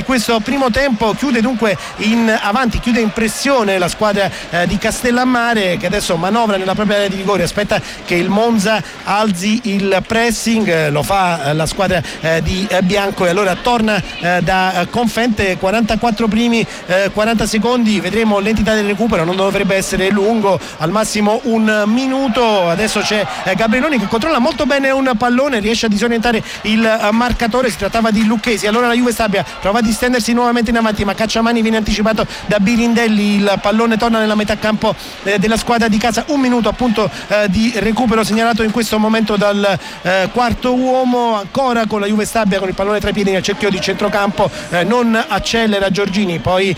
questo primo tempo. Chiude dunque in avanti, chiude in pressione la squadra di Castellammare, che adesso manovra nella propria area di rigore, aspetta che il Monza alzi il pressing, lo fa la squadra di Bianco, e allora torna da Confente. 44 primi 40 secondi, vedremo l'entità del recupero, non dovrebbe essere lungo, al massimo un minuto. Adesso c'è Gabrieloni che controlla molto bene un pallone, riesce a disorientare il marcatore, si trattava di Lucchesi. Allora la Juve Stabia prova a distendersi nuovamente in avanti, ma Cacciamani viene anticipato da Birindelli, il pallone torna nella metà campo della squadra di casa. Un minuto appunto di recupero segnalato in questo momento dal quarto uomo, ancora con la Juve Stabia con il pallone tra i piedi nel cerchio di centrocampo, non accelera Giorgini, poi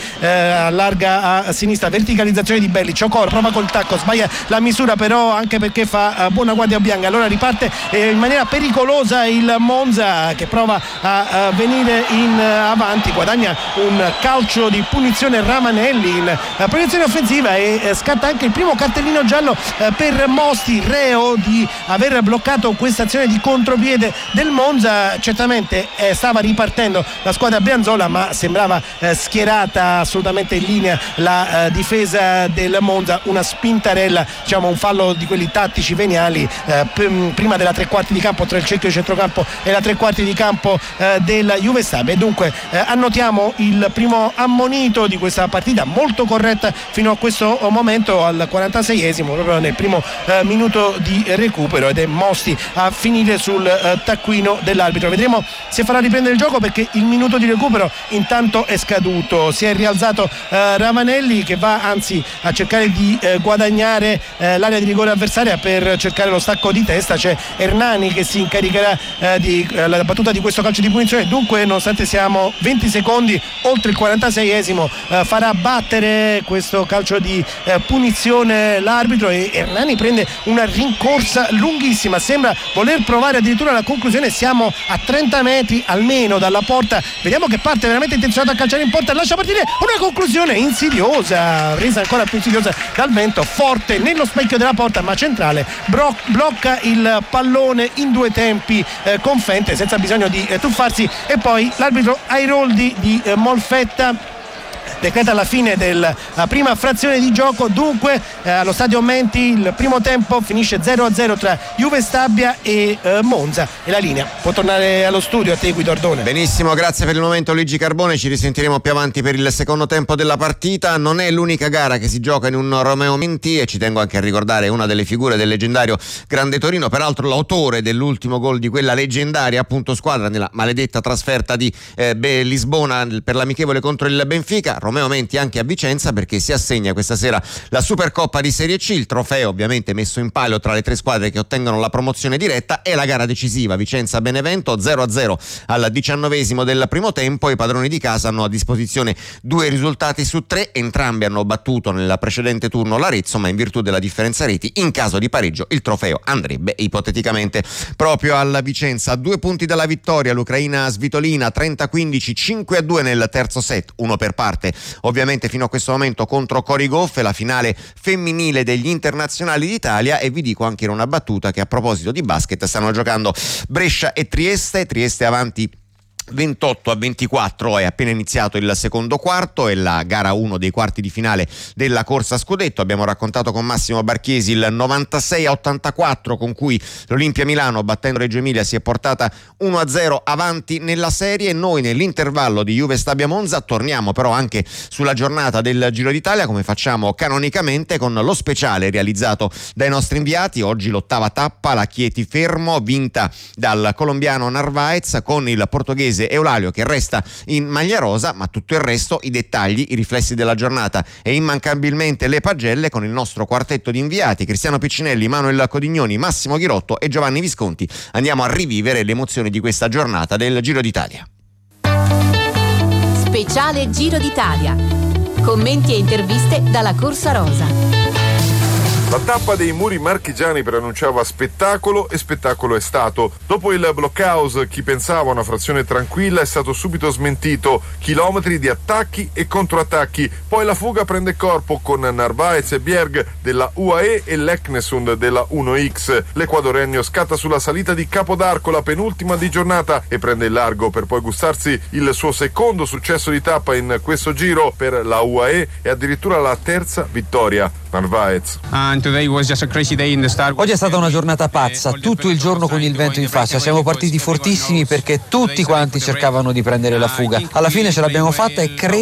allarga a sinistra, verticalizzazione di Belli, Ciocor prova col tacco, sbaglia la misura però, anche perché fa buona guardia Bianca. Allora riparte in maniera pericolosa il Monza, che prova a venire in avanti, guadagna un calcio di punizione Ramanelli in proiezione offensiva, e scatta anche il primo cartellino giallo per Mosti, reo di aver bloccato questa azione di contropiede del Monza. Certamente stava ripartendo la squadra Brianzola, ma sembrava schierata assolutamente in linea la difesa del Monza. Una spintarella, diciamo un fallo di quelli tattici veniali prima della tre quarti di campo, tra il cerchio di centrocampo e la tre quarti di campo della Juve Stabia. E dunque annotiamo il primo ammonito di questa partita, molto corretta fino a questo momento, al 46esimo, proprio nel primo minuto di recupero, ed è Mosti a finire sul taccuino dell'arbitro. Vedremo se farà riprendere il gioco, perché il minuto di recupero intanto è scaduto. Si è rialzato Ravanelli, che va anzi a cercare di guadagnare l'area di rigore avversaria per cercare lo stacco di testa. C'è Hernani che si incaricherà della battuta di questo calcio di punizione. Dunque, nonostante siamo 20 secondi oltre il 46esimo, farà battere questo calcio di punizione l'arbitro, e Hernani prende una rincorsa lunghissima, sembra voler provare addirittura la conclusione. Siamo a 30 metri almeno dalla porta, vediamo che parte veramente intenzionato a calciare in porta, lascia partire una conclusione insidiosa, resa ancora più insidiosa dal vento forte nello specchio della porta, ma centrale. Blocca il pallone in due tempi Confente, senza bisogno di tuffarsi, e poi l'arbitro Airoldi di Molfetta decreta la fine della prima frazione di gioco. Dunque allo stadio Menti il primo tempo finisce 0-0 tra Juve Stabia e Monza, e la linea può tornare allo studio a te, Guido Ardone. Benissimo, grazie per il momento Luigi Carbone, ci risentiremo più avanti per il secondo tempo della partita. Non è l'unica gara che si gioca in un Romeo Menti, e ci tengo anche a ricordare una delle figure del leggendario Grande Torino, peraltro l'autore dell'ultimo gol di quella leggendaria appunto squadra nella maledetta trasferta di Lisbona per l'amichevole contro il Benfica. Romeo Menti anche a Vicenza, perché si assegna questa sera la Supercoppa di Serie C, il trofeo ovviamente messo in palio tra le tre squadre che ottengono la promozione diretta, e la gara decisiva Vicenza-Benevento 0-0 al 19esimo del primo tempo. I padroni di casa hanno a disposizione 2 risultati su 3, entrambi hanno battuto nel precedente turno l'Arezzo, ma in virtù della differenza reti, in caso di pareggio il trofeo andrebbe ipoteticamente proprio alla Vicenza. 2 punti dalla vittoria l'ucraina Svitolina 30-15, 5-2 nel terzo set, uno per parte ovviamente fino a questo momento contro Cori Goff, la finale femminile degli internazionali d'Italia. E vi dico anche in una battuta che a proposito di basket stanno giocando Brescia e Trieste avanti 28-24, è appena iniziato il secondo quarto, è la gara 1 dei quarti di finale della corsa a scudetto. Abbiamo raccontato con Massimo Barchiesi il 96-84 con cui l'Olimpia Milano, battendo Reggio Emilia, si è portata 1-0 avanti nella serie. Noi nell'intervallo di Juve Stabia Monza torniamo però anche sulla giornata del Giro d'Italia, come facciamo canonicamente, con lo speciale realizzato dai nostri inviati. Oggi l'8ª tappa, la Chieti Fermo, vinta dal colombiano Narvaez, con il portoghese Eulalio che resta in maglia rosa, ma tutto il resto, i dettagli, i riflessi della giornata e immancabilmente le pagelle, con il nostro quartetto di inviati Cristiano Piccinelli, Manuel Codignoni, Massimo Ghirotto e Giovanni Visconti. Andiamo a rivivere le emozioni di questa giornata del Giro d'Italia. Speciale Giro d'Italia. Commenti e interviste dalla Corsa Rosa. La tappa dei muri marchigiani preannunciava spettacolo e spettacolo è stato. Dopo il blockhouse, chi pensava a una frazione tranquilla è stato subito smentito. Chilometri di attacchi e controattacchi. Poi la fuga prende corpo con Narvaez e Bjerg della UAE e Leknesund della 1X. L'equadoregno scatta sulla salita di Capodarco, la penultima di giornata, e prende il largo per poi gustarsi il suo secondo successo di tappa in questo giro per la UAE e addirittura la terza vittoria. Narvaez. Oggi è stata una giornata pazza, tutto il giorno con il vento in faccia. Siamo partiti fortissimi perché tutti quanti cercavano di prendere la fuga. Alla fine ce l'abbiamo fatta e credo